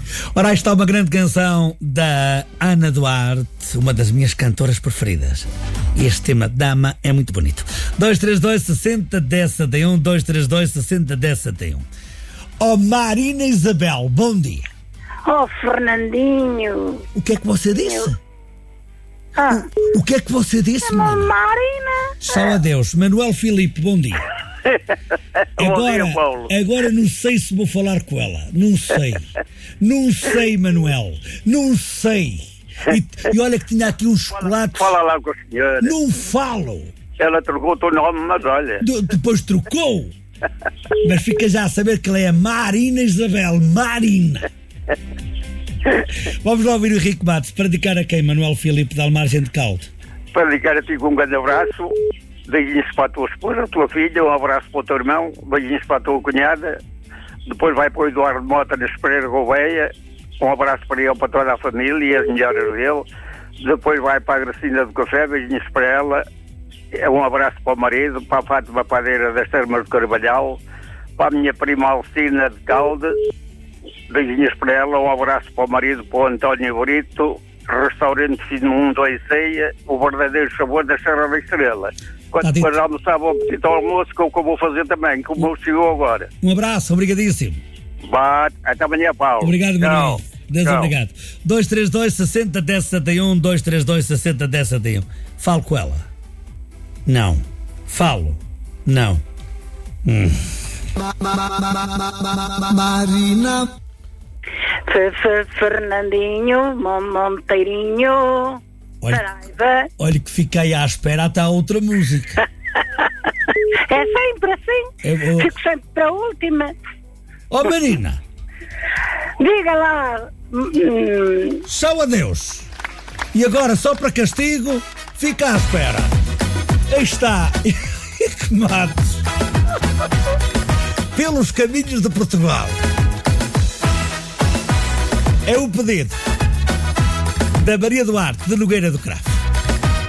Ora, aí está uma grande canção da Ana Duarte, uma das minhas cantoras preferidas. E este tema, Dama, é muito bonito. 232 60 10 71, 232 60 10 71. Oh, Marina Isabel, bom dia. Oh, Fernandinho. O que é que você disse? O que é que você disse, Marina? Só adeus. Manuel Filipe, bom dia. Agora não sei se vou falar com ela. Não sei, Manuel. Não sei. E olha que tinha aqui um chocolate. Fala lá com a senhora. Não falo. Ela trocou o teu nome, mas olha. Depois trocou. Mas fica já a saber que ela é Marina Isabel. Marina. Vamos lá ouvir o Henrique Matos para dedicar a quem, Manuel Filipe, da Almargem de Caldo? Para dedicar a ti com um grande abraço. Beijinhos para a tua esposa, a tua filha, um abraço para o teu irmão, beijinhos para a tua cunhada. Depois vai para o Eduardo Mota nas Pereira Gouveia, um abraço para ele, para toda a família e as melhoras dele. Depois vai para a Gracina do Café, beijinhos para ela, um abraço para o marido, para a Fátima Padeira das Termas de Carvalhal, para a minha prima Alcina de Calde, beijinhos para ela, um abraço para o marido, para o António Brito, restaurante Fino Mundo e Ceia, o verdadeiro sabor da Serra da Estrela. Quando depois almoçava o petito almoço, que é o que eu vou fazer também, que o meu chegou agora. Um abraço, obrigadíssimo. Até amanhã, Paulo. Obrigado, Manuel. Deus obrigado. 232 60 10 71, 232 60 10 71. Falo com ela. Não. Falo. Não. Marina. Fernandinho, Monteirinho. Olha que fiquei à espera até a outra música. É sempre assim. Fico sempre para a última. Oh, Marina. Diga lá. Só adeus. E agora, só para castigo, fica à espera. Aí está. Que matos. Pelos caminhos de Portugal. É o pedido da Maria Duarte de Nogueira do Cravo.